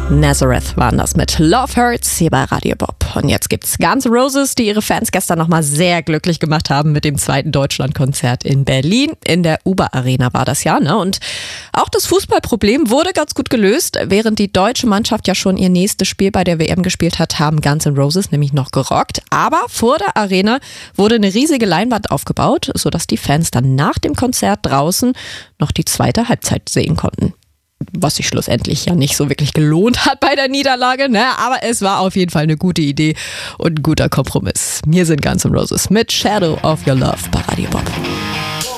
Nazareth waren das mit Love Hurts hier bei Radio Bob. Und jetzt gibt's Guns N' Roses, die ihre Fans gestern nochmal sehr glücklich gemacht haben mit dem zweiten Deutschlandkonzert in Berlin. In der Uber Arena war das ja, ne? Und auch das Fußballproblem wurde ganz gut gelöst. Während die deutsche Mannschaft ja schon ihr nächstes Spiel bei der WM gespielt hat, haben Guns N' Roses nämlich noch gerockt. Aber vor der Arena wurde eine riesige Leinwand aufgebaut, sodass die Fans dann nach dem Konzert draußen noch die zweite Halbzeit sehen konnten. Was sich schlussendlich ja nicht so wirklich gelohnt hat bei der Niederlage, ne? Aber es war auf jeden Fall eine gute Idee und ein guter Kompromiss. Hier sind Guns N' Roses mit Shadow of Your Love bei Radio Bob.